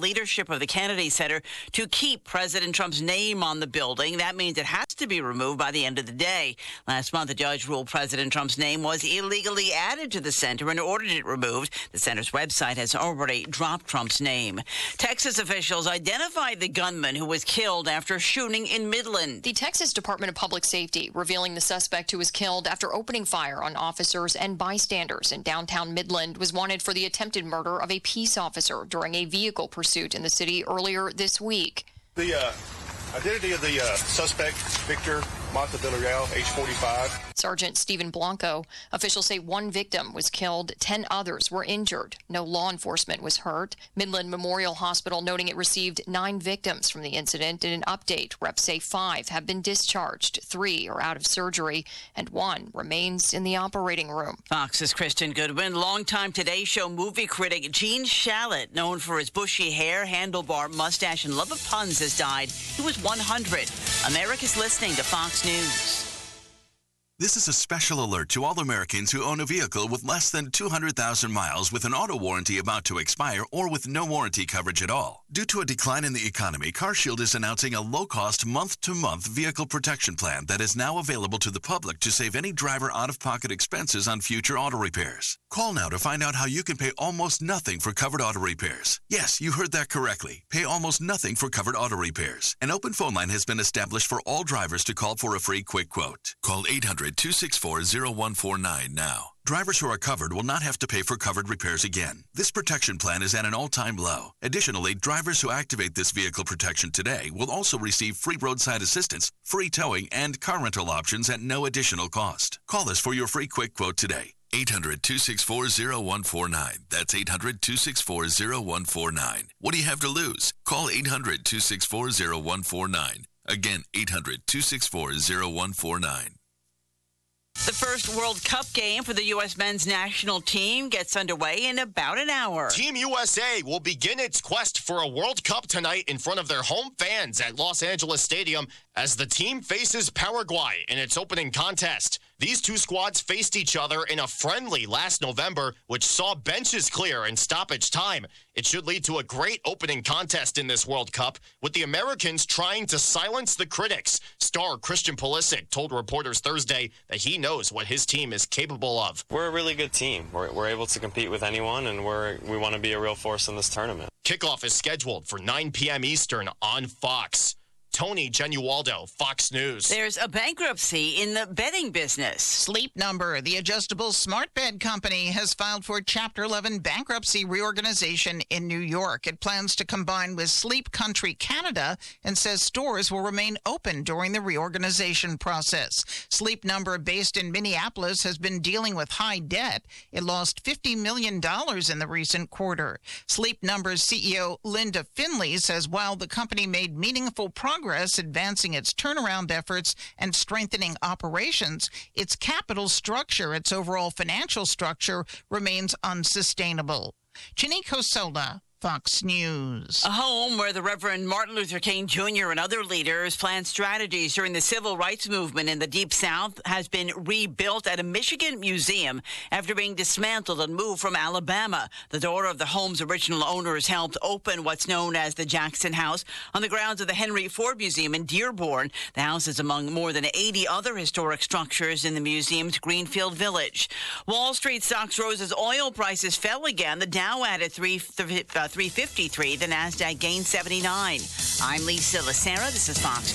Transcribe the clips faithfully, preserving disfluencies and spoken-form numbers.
leadership of the Kennedy Center to keep President Trump's name on the building. That means it has to be removed by the end of the day. Last month, the judge ruled President Trump's name was illegally added to the center and ordered it removed. The center's website has already dropped Trump's name. Texas officials identified the gunman who was killed after shooting in Midland. The Texas Department of Public Safety revealing the suspect who was killed after opening fire on officers and bystanders in downtown Midland was wanted for the attempted murder of a peace officer during a vehicle pursuit in the city earlier this week. The uh, identity of the uh, suspect, Victor Montevillarreal, age forty-five. Sergeant Stephen Blanco. Officials say one victim was killed, ten others were injured. No law enforcement was hurt. Midland Memorial Hospital noting it received nine victims from the incident. In an update, reps say five have been discharged, three are out of surgery, and one remains in the operating room. Fox's Kristen Goodwin, longtime Today Show movie critic Gene Shalit, known for his bushy hair, handlebar mustache, and love of puns, has died. He was one hundred. America's listening to Fox News. This is a special alert to all Americans who own a vehicle with less than two hundred thousand miles with an auto warranty about to expire or with no warranty coverage at all. Due to a decline in the economy, CarShield is announcing a low-cost month-to-month vehicle protection plan that is now available to the public to save any driver out-of-pocket expenses on future auto repairs. Call now to find out how you can pay almost nothing for covered auto repairs. Yes, you heard that correctly. Pay almost nothing for covered auto repairs. An open phone line has been established for all drivers to call for a free quick quote. Call eight hundred, two six four, zero one four nine now. Drivers who are covered will not have to pay for covered repairs again. This protection plan is at an all-time low. Additionally, drivers who activate this vehicle protection today will also receive free roadside assistance, free towing, and car rental options at no additional cost. Call us for your free quick quote today. eight hundred, two six four, zero one four nine. That's eight hundred, two six four, zero one four nine. What do you have to lose? Call eight hundred, two six four, zero one four nine. Again, eight hundred, two six four, zero one four nine. The first World Cup game for the U S men's national team gets underway in about an hour. Team U S A will begin its quest for a World Cup tonight in front of their home fans at Los Angeles Stadium as the team faces Paraguay in its opening contest. These two squads faced each other in a friendly last November, which saw benches clear in stoppage time. It should lead to a great opening contest in this World Cup, with the Americans trying to silence the critics. Star Christian Pulisic told reporters Thursday that he knows what his team is capable of. We're a really good team. We're, we're able to compete with anyone, and we're, we want to be a real force in this tournament. Kickoff is scheduled for nine p.m. Eastern on Fox. Tony Genualdo, Fox News. There's a bankruptcy in the bedding business. Sleep Number, the adjustable smart bed company, has filed for Chapter eleven bankruptcy reorganization in New York. It plans to combine with Sleep Country Canada and says stores will remain open during the reorganization process. Sleep Number, based in Minneapolis, has been dealing with high debt. It lost fifty million dollars in the recent quarter. Sleep Number's C E O Linda Finley says while the company made meaningful progress advancing its turnaround efforts and strengthening operations, its capital structure, its overall financial structure, remains unsustainable. Chinico Sola, Fox News. A home where the Reverend Martin Luther King Junior and other leaders planned strategies during the civil rights movement in the Deep South has been rebuilt at a Michigan museum after being dismantled and moved from Alabama. The daughter of the home's original owners helped open what's known as the Jackson House on the grounds of the Henry Ford Museum in Dearborn. The house is among more than eighty other historic structures in the museum's Greenfield Village. Wall Street stocks rose as oil prices fell again. The Dow added three. Uh, three fifty-three. The NASDAQ gained seventy-nine. I'm Lisa Lacera. This is Fox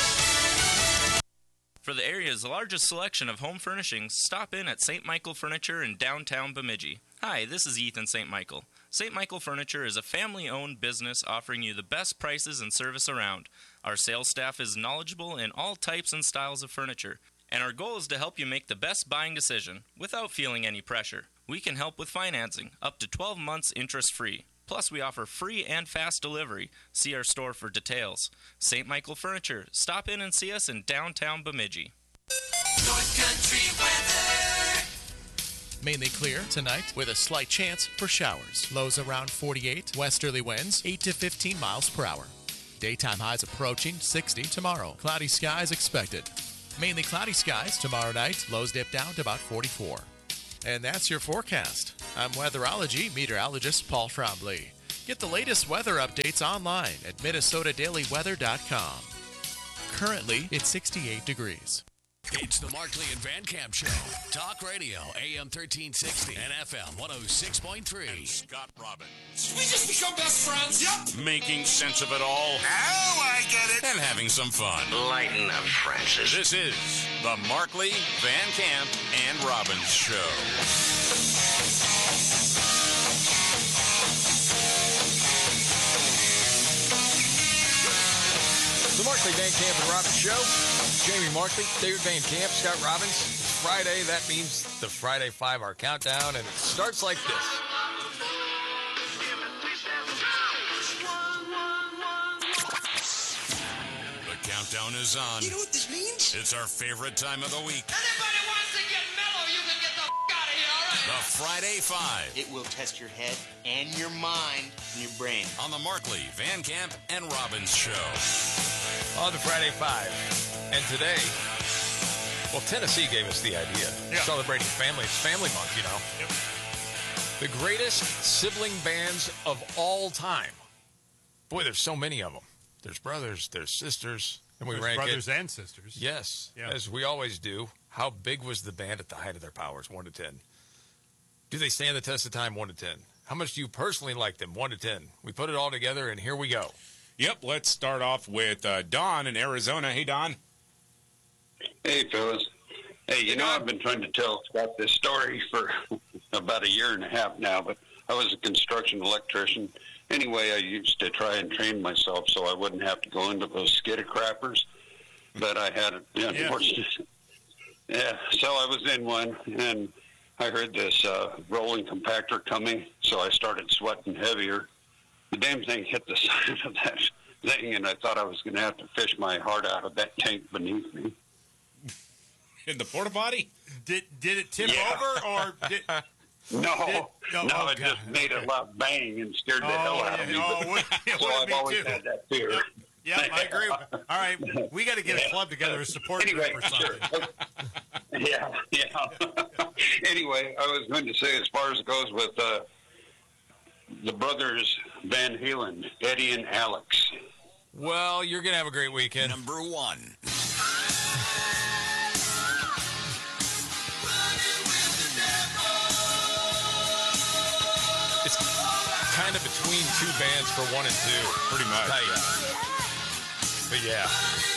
News. For the area's largest selection of home furnishings, stop in at Saint Michael Furniture in downtown Bemidji. Hi, this is Ethan Saint Michael. Saint Michael Furniture is a family-owned business offering you the best prices and service around. Our sales staff is knowledgeable in all types and styles of furniture, and our goal is to help you make the best buying decision without feeling any pressure. We can help with financing, up to twelve months interest-free. Plus, we offer free and fast delivery. See our store for details. Saint Michael Furniture. Stop in and see us in downtown Bemidji. North Country weather. Mainly clear tonight with a slight chance for showers. Lows around forty-eight. Westerly winds eight to fifteen miles per hour. Daytime highs approaching sixty tomorrow. Cloudy skies expected. Mainly cloudy skies tomorrow night. Lows dip down to about forty-four. And that's your forecast. I'm weatherology meteorologist Paul Trombley. Get the latest weather updates online at minnesota daily weather dot com. Currently, it's sixty-eight degrees. It's the Markley and Van Camp Show. Talk radio, A M thirteen sixty and F M one oh six point three. And Scott Robbins. We just become best friends. Yep. Making sense of it all. Now I get it. And having some fun. Lighten up, Francis. This is the Markley, Van Camp, and Robbins Show. The Markley, Van Camp, and Robbins Show. Jamie Markley, David Van Camp, Scott Robbins. It's Friday. That means the Friday five-hour countdown, and it starts like this. The countdown is on. You know what this means? It's our favorite time of the week. Anybody wants to get mellow, you can get the f*** out of here, all right? The Friday Five. It will test your head and your mind and your brain. On the Markley, Van Camp, and Robbins Show. On the Friday Five. And today, well, Tennessee gave us the idea. Yeah. Celebrating family. It's Family Month, you know. Yep. The greatest sibling bands of all time. Boy, there's so many of them. There's brothers, there's sisters. And we there's rank brothers it. and sisters. Yes, yeah. As we always do. How big was the band at the height of their powers? One to ten. Do they stand the test of time? One to ten. How much do you personally like them? One to ten. We put it all together, and here we go. Yep, let's start off with uh, Don in Arizona. Hey, Don. Hey, fellas. Hey, you know, I've been trying to tell Scott this story for about a year and a half now, but I was a construction electrician. Anyway, I used to try and train myself so I wouldn't have to go into those skidder crappers, but I had it. Yeah, unfortunately. Yeah, so I was in one, and I heard this uh, rolling compactor coming, so I started sweating heavier. The damn thing hit the side of that thing, and I thought I was going to have to fish my heart out of that tank beneath me. In the porta potty? Did did it tip Yeah. over or did? No, did, no, oh, it just made a loud bang and scared the oh, hell out yeah, of me. Oh, But, would, it so would I've me always too. had that fear. Yep, yep, I agree. All right, we got to get a club together, a support anyway, group or something. Sure. yeah, yeah. Anyway, I was going to say, as far as it goes with uh, the brothers Van Halen, Eddie and Alex. Well, you're going to have a great weekend. Number one. It's kind of between two bands for one and two. Pretty much. Tight. But yeah.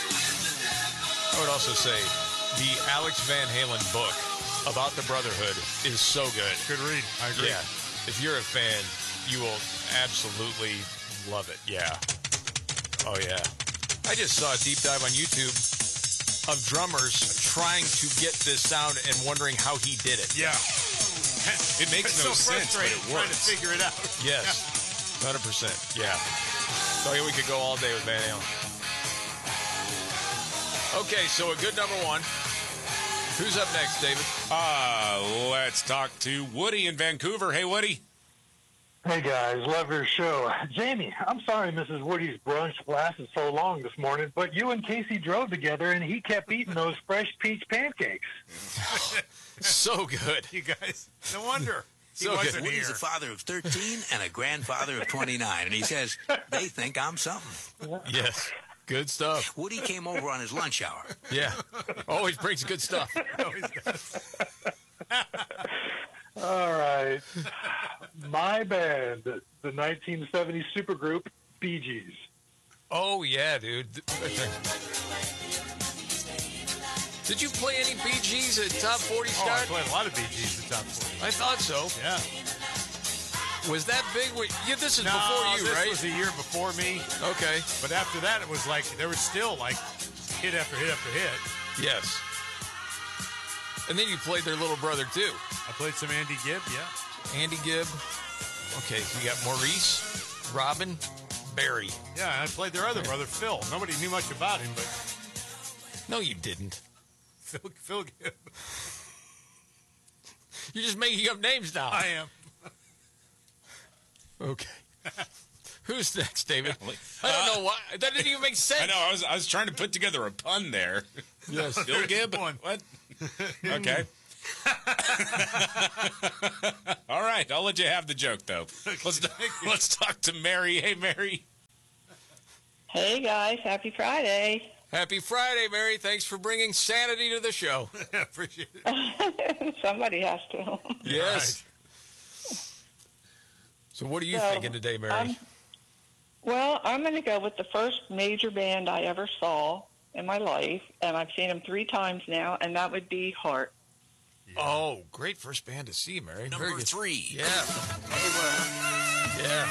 I would also say the Alex Van Halen book about the Brotherhood is so good. Good read. I agree. Yeah. If you're a fan, you will absolutely love it. Yeah. Oh, yeah. I just saw a deep dive on YouTube of drummers trying to get this sound and wondering how he did it. Yeah. It makes it's no so sense, but it trying to works. figure it out. Yes. one hundred percent. Yeah. So yeah, we could go all day with Van Halen. Okay, so a good number one. Who's up next, David? Uh, let's talk to Woody in Vancouver. Hey, Woody. Hey, guys. Love your show. Jamie, I'm sorry Missus Woody's brunch lasted so long this morning, but you and Casey drove together, and he kept eating those fresh peach pancakes. So good. You guys, no wonder. He So wasn't good. here. Woody's a father of thirteen and a grandfather of twenty-nine, and he says, they think I'm something. Yes. Good stuff. Woody came over on his lunch hour. Yeah. Always brings good stuff. All right. My band, the nineteen seventy supergroup Bee Gees. Oh, yeah, dude. Did you play any Bee Gees at Top forty, Oh, I Scott? played a lot of Bee Gees at Top forty. I thought so. Yeah. Was that big? Wait, yeah, this is no, before you, this right? was a year before me. Okay. But after that, it was like, there was still like hit after hit after hit. Yes. And then you played their little brother, too. I played some Andy Gibb, yeah. Andy Gibb. Okay, so you got Maurice, Robin, Barry. Yeah, and I played their other brother, Phil. Nobody knew much about him, but No, you didn't. Phil, Phil Gibb. You're just making up names now. I am. Okay. Who's next, David? I don't know why. That didn't even make sense. I know. I was I was trying to put together a pun there. Yes. Bill Gibb. One. What? Okay. All right, I'll let you have the joke, though. Let's, let's talk to Mary. Hey, Mary. Hey, guys. Happy Friday. Happy Friday, Mary. Thanks for bringing sanity to the show. Appreciate it. Somebody has to. Yes. Right. So what are you so, thinking today, Mary? Um, well, I'm going to go with the first major band I ever saw in my life, and I've seen them three times now, and that would be Heart. Yeah. Oh, great first band to see, Mary. Number three. Yeah. They were. Yeah.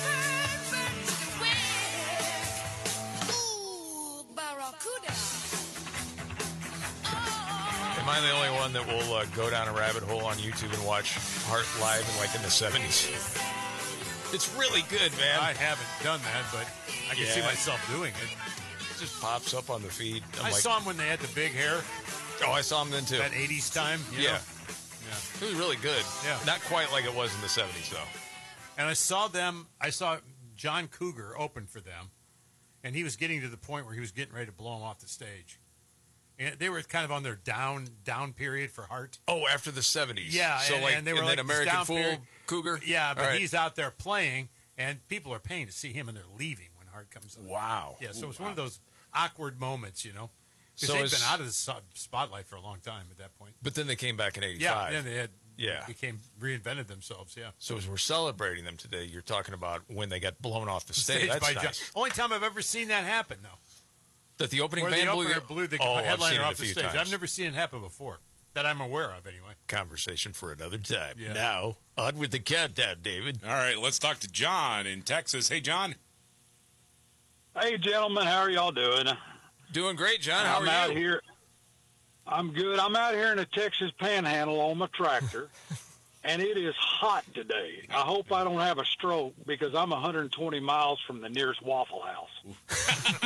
Am I the only one that will uh, go down a rabbit hole on YouTube and watch Heart live in, like in the seventies? It's really good, man. I haven't done that, but I can Yeah. see myself doing it. It just pops up on the feed. I'm I like, saw him when they had the big hair. Oh, I saw him then too. That eighties time. You Yeah. know? It was really good. Yeah. Not quite like it was in the seventies, though. And I saw them, I saw John Cougar open for them, and he was getting to the point where he was getting ready to blow them off the stage. And they were kind of on their down down period for Heart. Oh, after the seventies. Yeah, So and, like, and they were and like then this American down Fool, period. Cougar. Yeah, but All right. he's out there playing, and people are paying to see him, and they're leaving when Heart comes on. Wow. Yeah, so Ooh, it's wow. one of those awkward moments, you know. Because So they've is- been out of the so- spotlight for a long time at that point. But then they came back in Yeah, eighty-five. then they had Yeah. became reinvented themselves. Yeah, So as we're celebrating them today, you're talking about when they got blown off the stage. That's by nice. John. Only time I've ever seen that happen, though. That the opening Where band the blew, opener blew the oh, I've seen headliner it a off the few stage. times. I've never seen it happen before, that I'm aware of, anyway. Conversation for another time. Yeah. Now, on with the countdown, David. All right, let's talk to John in Texas. Hey, John. Hey, gentlemen, how are y'all doing? Doing great, John. How I'm are out you? here. I'm good. I'm out here in the Texas Panhandle on my tractor, and it is hot today. I hope I don't have a stroke because I'm one hundred twenty miles from the nearest Waffle House.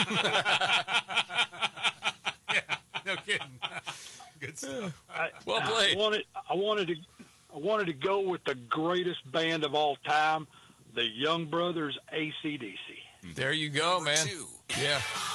Yeah, no kidding. Good stuff. I, Well played. I wanted, I wanted to, I wanted to go with the greatest band of all time, the Young Brothers, A C D C. There you go, man. Two. Yeah.